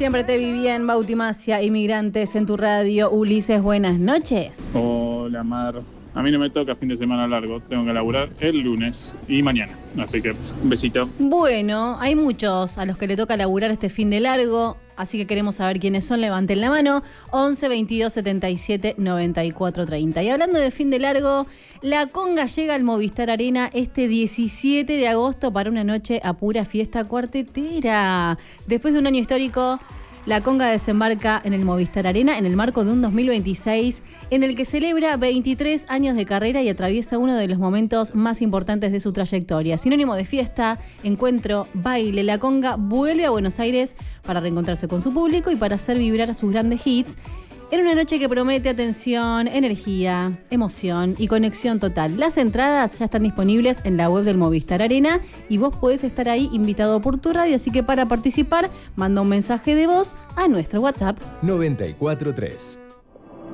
Siempre te vi bien, Bautimacia, Inmigrantes en tu radio. Ulises, buenas noches. Hola, Mar. A mí no me toca fin de semana largo, tengo que laburar el lunes y mañana, así que un besito. Bueno, hay muchos a los que le toca laburar este fin de largo, así que queremos saber quiénes son, levanten la mano, 11 22 77 94 30. Y hablando de fin de largo, La Conga llega al Movistar Arena este 17 de agosto para una noche a pura fiesta cuartetera. Después de un año histórico, La Conga desembarca en el Movistar Arena en el marco de un 2026 en el que celebra 23 años de carrera y atraviesa uno de los momentos más importantes de su trayectoria. Sinónimo de fiesta, encuentro, baile, La Conga vuelve a Buenos Aires para reencontrarse con su público y para hacer vibrar sus grandes hits en una noche que promete atención, energía, emoción y conexión total. Las entradas ya están disponibles en la web del Movistar Arena y vos podés estar ahí invitado por tu radio, así que para participar, manda un mensaje de voz a nuestro WhatsApp 943